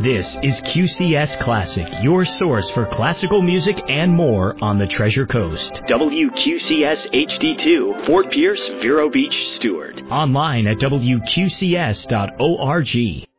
This is QCS Classic, your source for classical music and more on the Treasure Coast. WQCS HD2, Fort Pierce, Vero Beach, Stewart. Online at WQCS.org.